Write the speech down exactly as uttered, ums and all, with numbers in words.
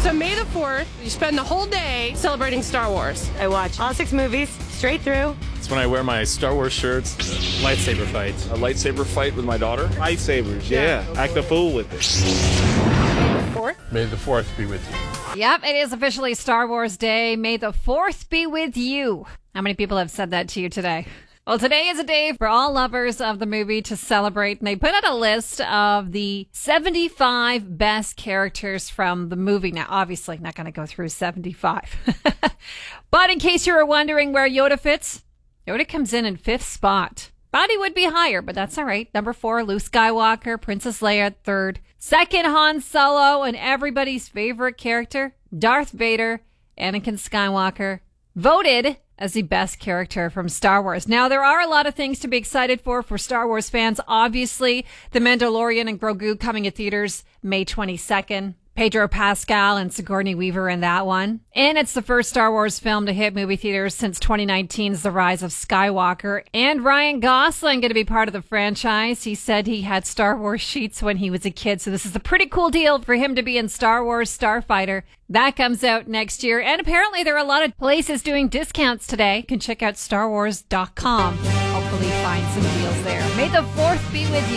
So May the fourth, you spend the whole day celebrating Star Wars. I watch all six movies straight through. It's when I wear my Star Wars shirts. Lightsaber fight. A lightsaber fight with my daughter. Lightsabers, yeah. yeah. Act a fool with it. May the fourth be with you. Yep, it is officially Star Wars Day. May the fourth be with you. How many people have said that to you today? Well, today is a day for all lovers of the movie to celebrate, and they put out a list of the seventy-five best characters from the movie. Now, obviously, not going to go through seventy-five. But in case you were wondering where Yoda fits, Yoda comes in in fifth spot. Thought he would be higher, but that's all right. Number four, Luke Skywalker, Princess Leia at third. Second, Han Solo, and everybody's favorite character, Darth Vader, Anakin Skywalker, voted as the best character from Star Wars. Now, there are a lot of things to be excited for for Star Wars fans. Obviously, The Mandalorian and Grogu coming to theaters May twenty-second. Pedro Pascal and Sigourney Weaver in that one. And it's the first Star Wars film to hit movie theaters since twenty nineteen's The Rise of Skywalker. And Ryan Gosling going to be part of the franchise. He said he had Star Wars sheets when he was a kid, so this is a pretty cool deal for him to be in Star Wars Starfighter. That comes out next year. And apparently there are a lot of places doing discounts today. You can check out star wars dot com. Hopefully find some deals there. May the fourth be with you.